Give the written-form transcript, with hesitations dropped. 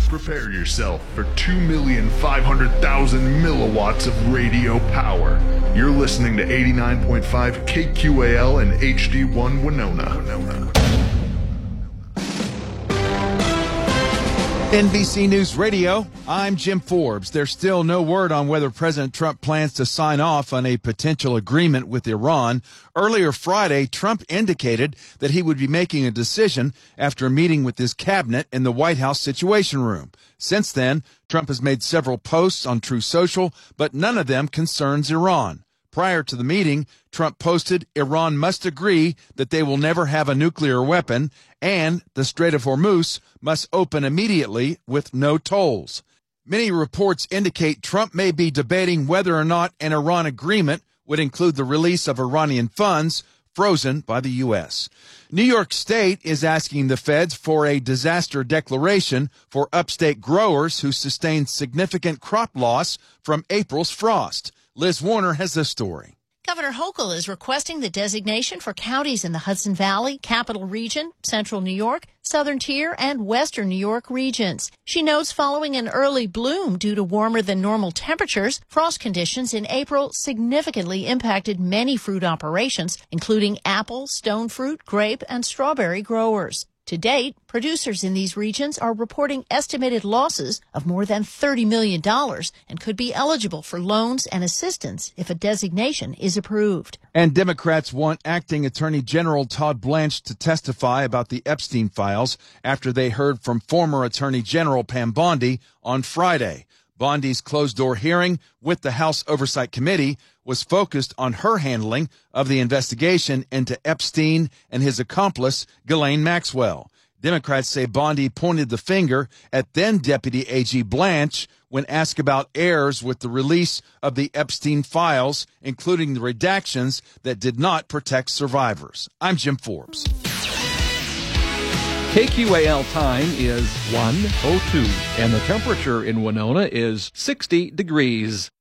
Prepare yourself for 2,500,000 milliwatts of radio power. You're listening to 89.5 KQAL and HD1 Winona. NBC News Radio, I'm Jim Forbes. There's still no word on whether President Trump plans to sign off on a potential agreement with Iran. Earlier Friday, Trump indicated that he would be making a decision after a meeting with his cabinet in the White House Situation Room. Since then, Trump has made several posts on Truth Social, but none of them concerns Iran. Prior to the meeting, Trump posted, Iran must agree that they will never have a nuclear weapon, and the Strait of Hormuz must open immediately with no tolls. Many reports indicate Trump may be debating whether or not an Iran agreement would include the release of Iranian funds frozen by the U.S. New York State is asking the feds for a disaster declaration for upstate growers who sustained significant crop loss from April's frost. Liz Warner has this story. Governor Hochul is requesting the designation for counties in the Hudson Valley, Capital Region, Central New York, Southern Tier, and Western New York regions. She notes following an early bloom due to warmer than normal temperatures, frost conditions in April significantly impacted many fruit operations, including apple, stone fruit, grape, and strawberry growers. To date, producers in these regions are reporting estimated losses of more than $30 million and could be eligible for loans and assistance if a designation is approved. And Democrats want Acting Attorney General Todd Blanche to testify about the Epstein files after they heard from former Attorney General Pam Bondi on Friday. Bondi's closed-door hearing with the House Oversight Committee was focused on her handling of the investigation into Epstein and his accomplice, Ghislaine Maxwell. Democrats say Bondi pointed the finger at then-Deputy AG Blanche when asked about errors with the release of the Epstein files, including the redactions that did not protect survivors. I'm Jim Forbes. KQAL time is 1:02, and the temperature in Winona is 60 degrees.